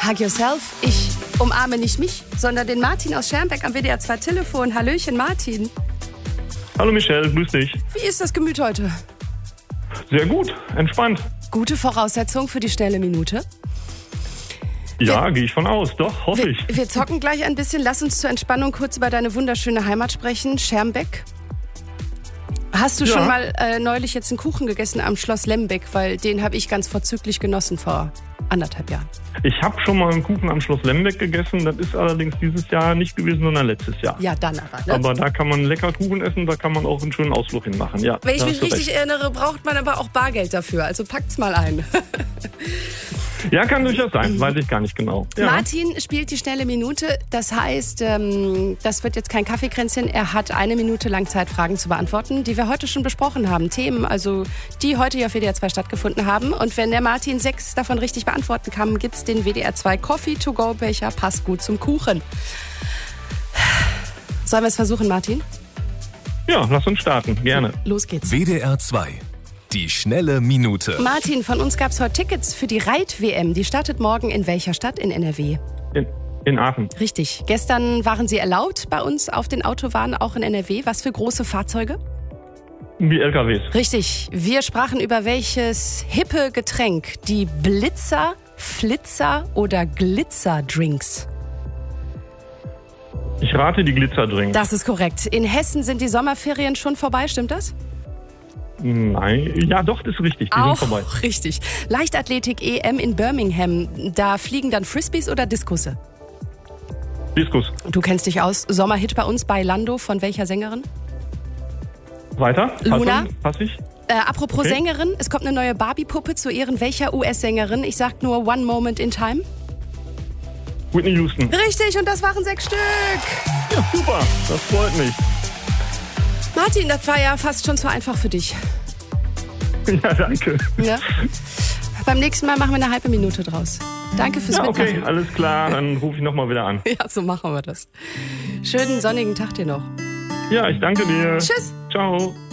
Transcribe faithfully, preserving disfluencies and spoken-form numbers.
Hug Yourself. Ich umarme nicht mich, sondern den Martin aus Schermbeck am W D R zwei Telefon. Hallöchen, Martin. Hallo Michelle, grüß dich. Wie ist das Gemüt heute? Sehr gut, entspannt. Gute Voraussetzung für die schnelle Minute. Ja, gehe ich von aus, doch, hoffe Wir, ich. wir zocken gleich ein bisschen. Lass uns zur Entspannung kurz über deine wunderschöne Heimat sprechen, Schermbeck. Hast du Ja. schon mal äh, neulich jetzt einen Kuchen gegessen am Schloss Lembeck? Weil den habe ich ganz vorzüglich genossen vor anderthalb Jahren. Ich habe schon mal einen Kuchen am Schloss Lembeck gegessen, das ist allerdings dieses Jahr nicht gewesen, sondern letztes Jahr. Ja, dann aber. Ne? Aber da kann man lecker Kuchen essen, da kann man auch einen schönen Ausflug hinmachen, ja. Wenn ich da mich hast du richtig recht. erinnere, braucht man aber auch Bargeld dafür. Also packt's mal ein. Ja, kann durchaus sein, weiß ich gar nicht genau. Ja. Martin spielt die schnelle Minute. Das heißt, ähm, das wird jetzt kein Kaffeekränzchen. Er hat eine Minute lang Zeit, Fragen zu beantworten, die wir heute schon besprochen haben. Themen, also die heute hier auf W D R zwei stattgefunden haben. Und wenn der Martin sechs davon richtig beantworten kann, gibt's den W D R zwei Coffee-to-go-Becher. Passt gut zum Kuchen. Sollen wir es versuchen, Martin? Ja, lass uns starten, gerne. Los geht's. W D R zwei. Die schnelle Minute. Martin, von uns gab's heute Tickets für die Reit-W M. Die startet morgen in welcher Stadt in N R W? In, in Aachen. Richtig. Gestern waren sie erlaubt bei uns auf den Autobahnen, auch in N R W. Was für große Fahrzeuge? Die L K Ws. Richtig. Wir sprachen über welches hippe Getränk? Die Blitzer, Flitzer oder Glitzerdrinks? Ich rate die Glitzerdrinks. Das ist korrekt. In Hessen sind die Sommerferien schon vorbei, stimmt das? Nein, ja doch, das ist richtig, die Auch sind vorbei. richtig. Leichtathletik-E M in Birmingham. Da fliegen dann Frisbees oder Diskusse? Diskus. Du kennst dich aus. Sommerhit bei uns bei Lando von welcher Sängerin? Weiter? Luna? Pass, pass ich? Äh, apropos Okay. Sängerin, es kommt eine neue Barbie-Puppe zu Ehren welcher U S-Sängerin? Ich sag nur One Moment in Time. Whitney Houston. Richtig, und das waren sechs Stück. Ja, super, das freut mich. Martin, das war ja fast schon zu einfach für dich. Ja, danke. Ja? Beim nächsten Mal machen wir eine halbe Minute draus. Danke fürs Ja, okay, Mitmachen. alles klar, dann rufe ich nochmal wieder an. Ja, so machen wir das. Schönen sonnigen Tag dir noch. Ja, ich danke dir. Tschüss. Ciao.